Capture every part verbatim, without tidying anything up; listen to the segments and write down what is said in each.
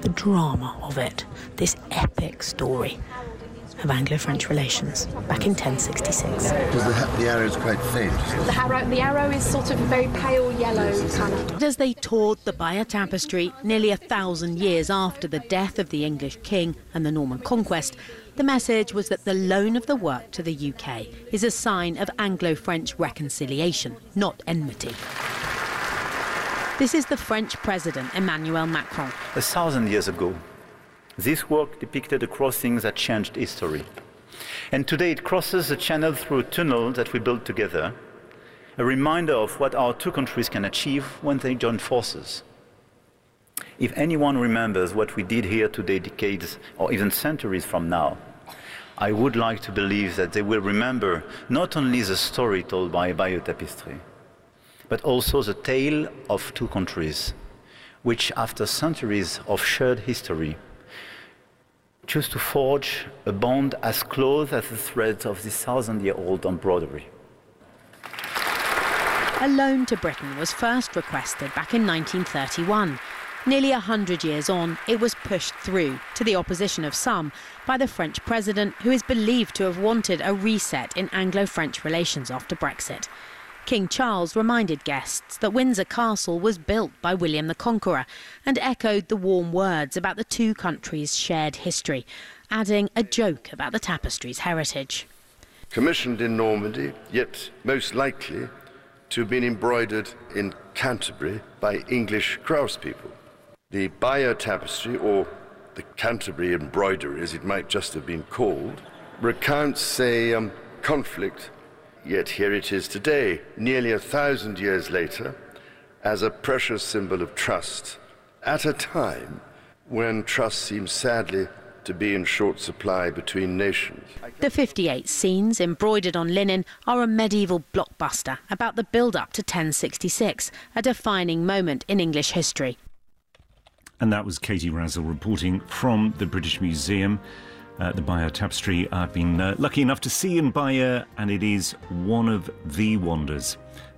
the drama of it, this epic story of Anglo-French relations back in ten sixty-six. Because the, the arrow is quite faint. The arrow, the arrow is sort of very pale yellow colour. As they toured the Bayeux Tapestry nearly a thousand years after the death of the English king and the Norman conquest, the message was that the loan of the work to the U K is a sign of Anglo-French reconciliation, not enmity. This is the French President, Emmanuel Macron. A thousand years ago, this work depicted a crossing that changed history. And today it crosses the channel through a tunnel that we built together, a reminder of what our two countries can achieve when they join forces. If anyone remembers what we did here today decades or even centuries from now, I would like to believe that they will remember not only the story told by Bayeux Tapestry, but also the tale of two countries, which after centuries of shared history, choose to forge a bond as close as the threads of this thousand-year-old embroidery. A loan to Britain was first requested back in nineteen thirty-one. Nearly a hundred years on, it was pushed through, to the opposition of some, by the French president, who is believed to have wanted a reset in Anglo-French relations after Brexit. King Charles reminded guests that Windsor Castle was built by William the Conqueror and echoed the warm words about the two countries' shared history, adding a joke about the tapestry's heritage. Commissioned in Normandy, yet most likely to have been embroidered in Canterbury by English craftspeople. The Bayeux Tapestry, or the Canterbury embroidery as it might just have been called, recounts a um, conflict. Yet here it is today, nearly a thousand years later, as a precious symbol of trust, at a time when trust seems sadly to be in short supply between nations. The fifty-eight scenes embroidered on linen are a medieval blockbuster about the build-up to ten sixty-six, a defining moment in English history. And that was Katie Razzle reporting from the British Museum. Uh, the Bayeux Tapestry I've been uh, lucky enough to see in Bayeux, and it is one of the wonders.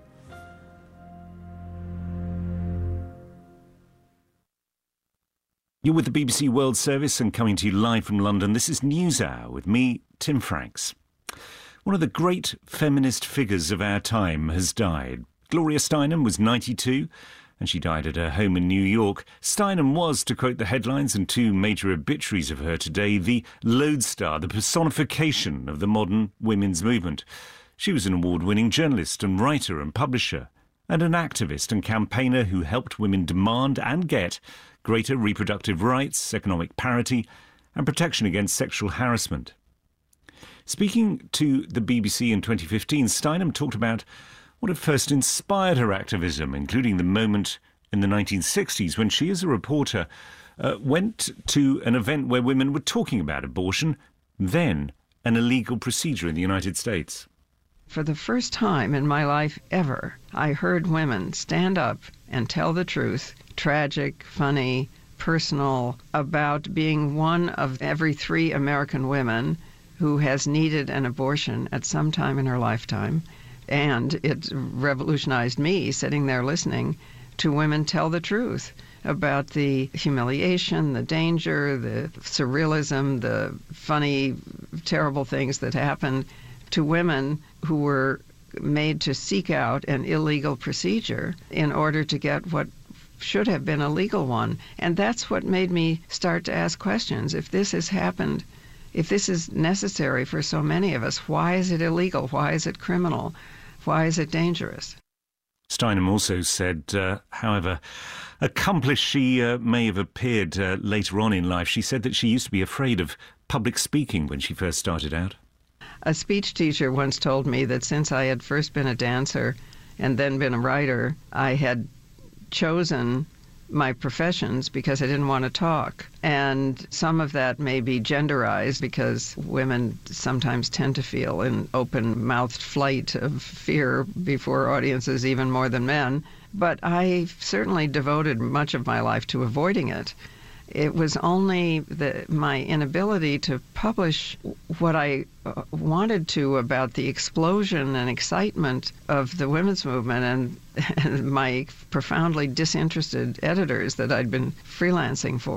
You're with the B B C World Service and coming to you live from London. This is NewsHour with me, Tim Franks. One of the great feminist figures of our time has died. Gloria Steinem was ninety-two. And she died at her home in New York. Steinem was, to quote the headlines and two major obituaries of her today, the lodestar, the personification of the modern women's movement. She was an award-winning journalist and writer and publisher, and an activist and campaigner who helped women demand and get greater reproductive rights, economic parity, and protection against sexual harassment. Speaking to the B B C in twenty fifteen, Steinem talked about what had first inspired her activism, including the moment in the nineteen sixties when she, as a reporter, uh, went to an event where women were talking about abortion, then an illegal procedure in the United States. For the first time in my life ever, I heard women stand up and tell the truth, tragic, funny, personal, about being one of every three American women who has needed an abortion at some time in her lifetime. And it revolutionized me, sitting there listening to women tell the truth about the humiliation, the danger, the surrealism, the funny, terrible things that happened to women who were made to seek out an illegal procedure in order to get what should have been a legal one. And that's what made me start to ask questions. If this has happened, if this is necessary for so many of us, why is it illegal? Why is it criminal? Why is it dangerous? Steinem also said, uh, however accomplished she uh, may have appeared uh, later on in life, she said that she used to be afraid of public speaking when she first started out. A speech teacher once told me that since I had first been a dancer and then been a writer, I had chosen my professions because I didn't want to talk. And some of that may be genderized because women sometimes tend to feel an open-mouthed flight of fear before audiences even more than men. But I certainly devoted much of my life to avoiding it. It was only the, my inability to publish what I uh, wanted to about the explosion and excitement of the women's movement and, and my profoundly disinterested editors that I'd been freelancing for.